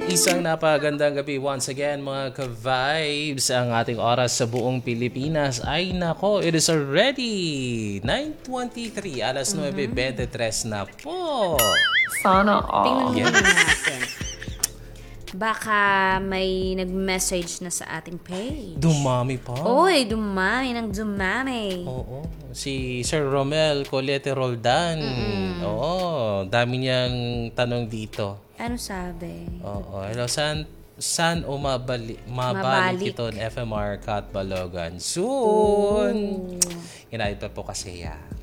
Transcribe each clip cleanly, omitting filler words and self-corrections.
Isang napagandang gabi once again mga ka-vibes. Ang ating oras sa buong Pilipinas ay nako, it is already 9:23, alas 9:23 na po. Sana all. Tingnan mo natin. Baka may nag-message na sa ating page. Dumami pa. Oy, dumami ng dumami. Oo. Si Sir Romel Colete Roldan. Oo, dami niyang tanong dito. Ano sabi? Oo. Hello, saan o mabalik ito ng FMR Cat Balogan? Soon! Inaayos pa po kasi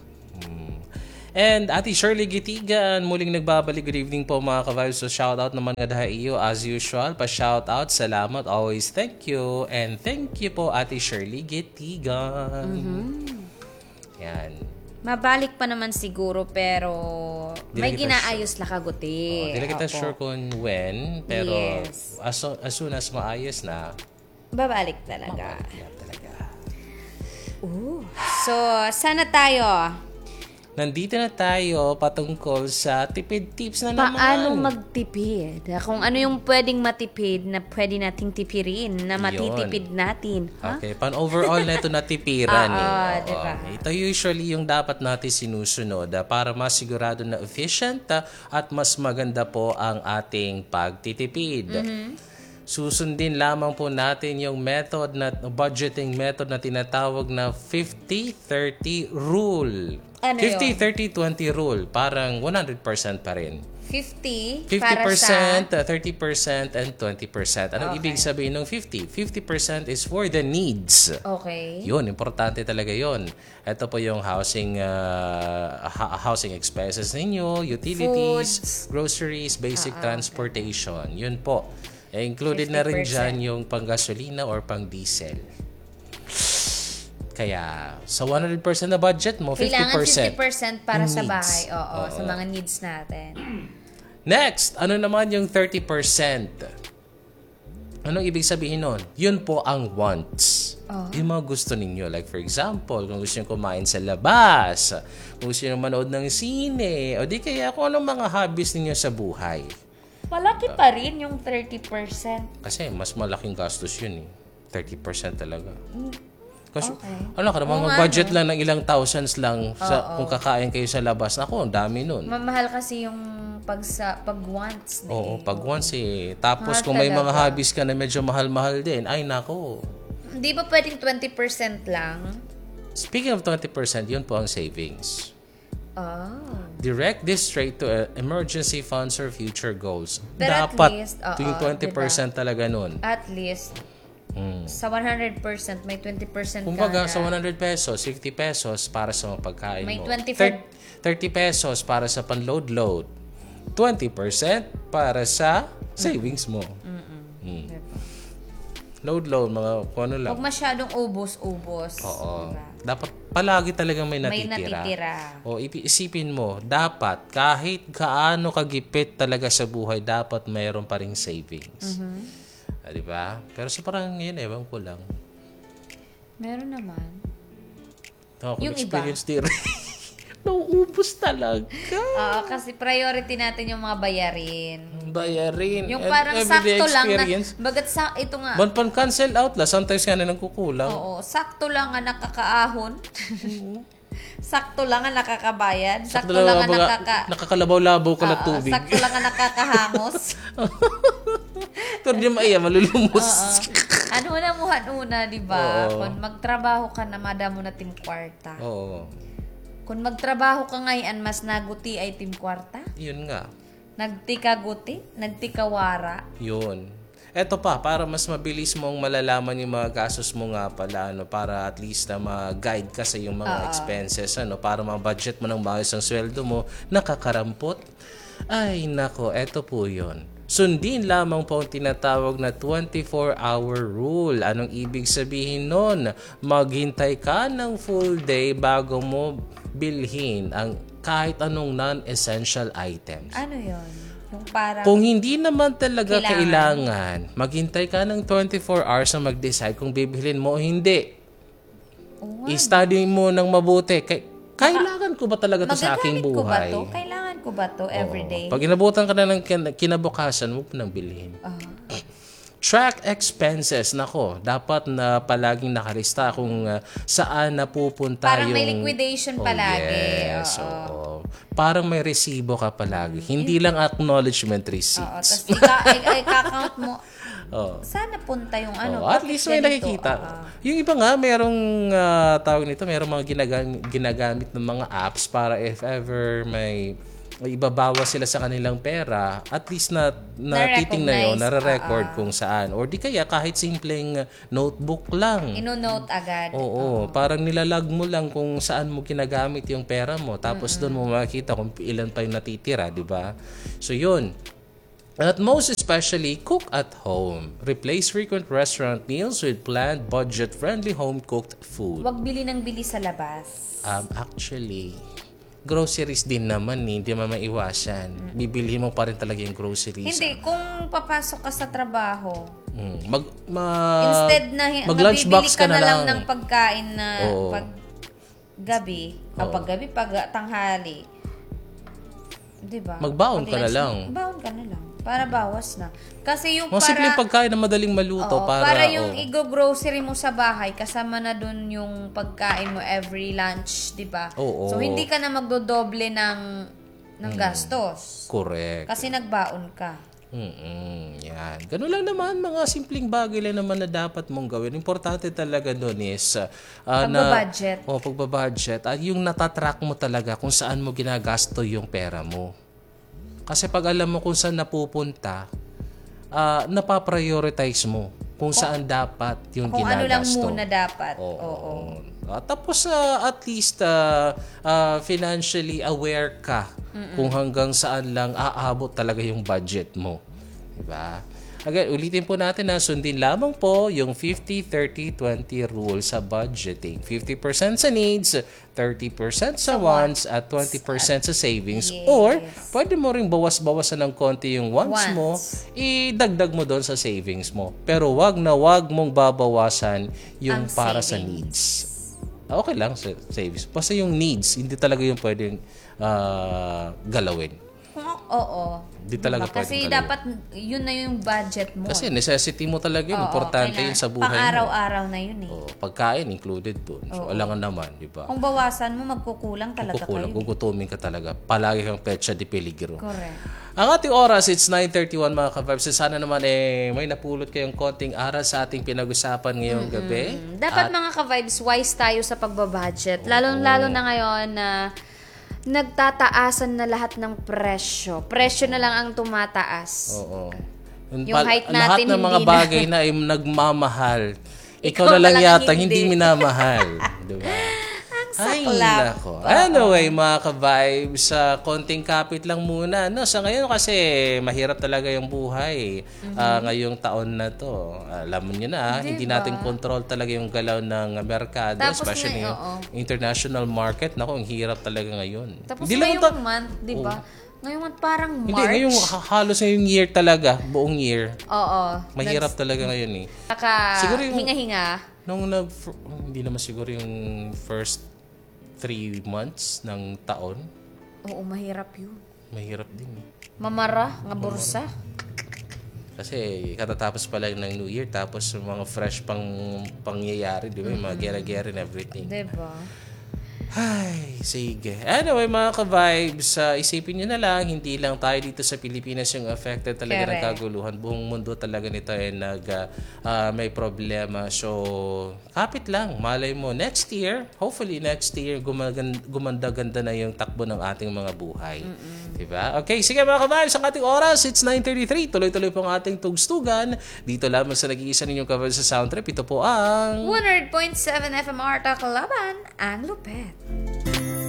And Ate Shirley Gitigan, muling nagbabalik. Good evening po mga ka-vibes. So shoutout naman nga dahil iyo as usual. Pa-shoutout, salamat, always thank you. And thank you po Ate Shirley Gitigan. Yan. Mabalik pa naman siguro pero may ginaayos la kaguti. Hindi kita Opo. sure kung when, pero Yes. as soon as maayos na, Babalik talaga. yan talaga. So, sana tayo. Nandito na tayo patungkol sa tipid tips na naman. Paano magtipid? Kung ano yung pwedeng matipid na pwede nating tipirin, na matitipid natin. Ha? Okay, overall na ito natipiran. Diba? Ito usually yung dapat natin sinusunod para masigurado na efficient at mas maganda po ang ating pagtitipid. Susundin lamang po natin yung budgeting method na tinatawag na 50-30 rule. Ano 50-30-20 rule. Parang 100% pa rin. 50 50%, para sa 30%, and 20%. Anong ibig sabihin ng 50? 50% is for the needs. Okay. Yun, importante talaga yun. Ito po yung housing expenses ninyo, utilities, groceries, basic transportation. Yun po. Included na rin 50%. dyan yung pang-gasolina or pang-diesel. Kaya, sa 100% na budget mo, 50%. Kailangan 50% para sa needs. bahay. Oo, sa mga needs natin. Next, ano naman yung 30%? Anong ibig sabihin nun? Yun po ang wants. Yung mga gusto ninyo. Like for example, kung gusto nyo kumain sa labas, kung gusto nyo manood ng sine, o di kaya kung anong mga hobbies ninyo sa buhay. Malaki pa rin yung 30%. Kasi mas malaking gastos yun eh. 30% talaga. Kasi, Okay. ano ka naman, mag-budget lang ng ilang thousands lang kung kakain kayo sa labas. Ako, ang dami nun. Mamahal kasi yung pag-wants. Oo, pag once eh. Tapos Mahal kung may mga talaga. hobbies ka na medyo mahal-mahal din, ay nako. Hindi ba pwedeng 20% lang? Speaking of 20%, yun po ang savings. Oh. Direct this straight to emergency funds or future goals. Pero at Dapat least, yung 20% talaga nun. At least, sa 100%, may 20% Kumbaga, ka sa na. 100 pesos, 50 pesos para sa mga pagkain May mo. 25 30 pesos para sa pan-load-load. 20% para sa savings mo. Load-load, mga kung ano lang. Huwag masyadong ubos-ubos. Oo. Diba? Dapat palagi talagang may May natitira. natitira. O isipin mo, dapat kahit kaano kagipit talaga sa buhay, dapat mayroon pa ring savings. Di ba? Pero sa parang ngayon, ewan ko lang. Meron naman. Ako, Yung experience din. Nauubos talaga. Oo, kasi priority natin yung mga bayarin. Bayarin. Yung And parang everyday sakto lang na, experience. bagat ito nga, Ban cancel out la. Sometimes nga na nagkukulang. oo, sakto lang nga nakakaahon. Sakto lang nga nakakabayad. Sakto lang nga nakakalabaw-labaw ka na tubig. sakto lang nga nakakahangos. Pero di maiya, malulumos. Ano na muhan-una, di ba? Kung magtrabaho ka na, madamo na tim kwarta. Oo. Kung magtrabaho ka ngayon, mas naguti ay tim kwarta. Yun nga. Nagtikaguti, nagtikawara. Yun. Eto pa, para mas mabilis mong malalaman yung mga gastos mo nga pala, para at least na ma-guide ka sa yung mga expenses, para ma-budget mo ng maayos ang sweldo mo, nakakarampot. Ay, nako, eto po yun. Sundin lamang po ang tinatawag na 24-hour rule. Anong ibig sabihin nun? Maghintay ka ng full day bago mo bilhin ang kahit anong non-essential items. Ano yon? Yung parang, Kung hindi naman talaga kailangan, maghintay ka ng 24 hours na mag-decide kung bibilhin mo o hindi. I-study mo ng mabuti. Kailangan ko ba talaga to sa aking magagamit ko ba buhay? to? Kailangan ko ba to everyday? Pag inabutan ka na ng kinabukasan, huwag mo nang bilhin. Track expenses. Nako, dapat na palaging nakalista kung saan napupunta Parang yung... may liquidation palagi. Yes, oo. Parang may resibo ka palagi. Hindi lang acknowledgement receipts. Tapos i-count mo. Sana punta yung at least may nakikita. Yung iba nga, merong tawag nito, merong mga ginagamit ng mga apps para if ever may ibabawas sila sa kanilang pera, at least na titingnan yun, nare-record kung saan. Or di kaya kahit simpleng notebook lang. Ino-note agad. Oo, parang nilalag mo lang kung saan mo ginagamit yung pera mo. Tapos doon mo makikita kung ilan pa yung natitira, di ba? So yun. At most especially, cook at home. Replace frequent restaurant meals with planned, budget-friendly home-cooked food. Huwag bili ng bili sa labas. Actually, groceries din naman, hindi naman maiwasan. Bibilhin mo pa rin talaga yung groceries. Hindi, kung papasok ka sa trabaho, instead na mag-lunchbox ka na lang ng lang. pagkain na pag gabi, pag tanghali. Diba? Magbaon ka na lang. Baon ka na lang. Para bawas na. Kasi yung Mga simpleng pagkain na madaling maluto. para yung i-grocery mo sa bahay, kasama na dun yung pagkain mo every lunch, di ba? So, hindi ka na magdodoble ng gastos. Correct. Kasi nagbaon ka. Yan. Ganun lang naman, mga simpleng bagay lang naman na dapat mong gawin. Importante talaga doon is pagbabudget. Pagbabudget. At yung natatrack mo talaga kung saan mo ginagasto yung pera mo. Kasi pag alam mo kung saan napupunta, napaprioritize mo kung saan dapat yung kung ginagasto. Kung ano lang muna dapat. Oo. Tapos at least financially aware ka kung hanggang saan lang aabot talaga yung budget mo. Diba? Again, ulitin po natin na sundin lamang po yung 50-30-20 rule sa budgeting. 50% sa needs, 30% sa wants, at 20% sa savings. Yes. Or, pwede mo rin bawas-bawasan ng konti yung wants mo, idagdag mo doon sa savings mo. Pero wag na wag mong babawasan yung para sa needs. Okay lang sa savings. Basta yung needs, hindi talaga yung pwedeng galawin. Oo. Hindi talaga pwedeng Kasi galawin. dapat yun na yung budget mo. Kasi necessity mo talaga yun. Importante yun sa buhay mo. Pang-araw-araw na yun eh. Pagkain included doon. So, alangan naman, di ba? Kung bawasan mo, magkukulang talaga kayo. Gugutumin ka talaga. Palagi kang petsa di peligro. Correct. Ang ating oras, it's 9:31 mga ka-vibes. Sana naman may napulot kayong konting aral sa ating pinag-usapan ngayong gabi. Dapat mga ka-vibes, wise tayo sa pagbabudget. Lalo na ngayon na nagtataasan na lahat ng presyo. Presyo na lang ang tumataas. Oo. Yung height natin, lahat ng mga hindi bagay na ay nagmamahal. Ikaw na lang yata hindi minamahal. Diba? Ay, nako. Anyway, mga ka-vibes, konting kapit lang muna. No, sa ngayon kasi mahirap talaga yung buhay. Ngayong taon na to. Alam niyo na, hindi natin control talaga yung galaw ng merkado, Tapos especially yung international market. Nako, ang hirap talaga ngayon. Tapos ngayong month, di ba? Ngayong month parang March. Hindi, ngayong halos ngayong year talaga, buong year. Oo. Mahirap talaga ngayon eh. Siguro yung hinga-hinga. Hindi naman siguro yung first 3 months ng taon. Oo, mahirap yun. Mahirap din. Mamara, nga bursa. Kasi katatapos pa lang ng New Year, tapos mga fresh pangyayari, di ba? Yung mga gera-gera and everything. Diba? Ay, sige. Anyway, mga ka-vibes, isipin nyo na lang, hindi lang tayo dito sa Pilipinas yung affected talaga ng kaguluhan. Buong mundo talaga nito ay may problema. So, kapit lang. Malay mo, hopefully next year, gumanda-ganda na yung takbo ng ating mga buhay. Diba? Okay, sige mga ka-vibes, ang ating oras, it's 9:33. Tuloy-tuloy po ang ating tugstugan. Dito lamang sa nag-iisa ninyong ka-vibes sa Sound Trip. Ito po ang 100.7 FMR Tacloban, ang lupet.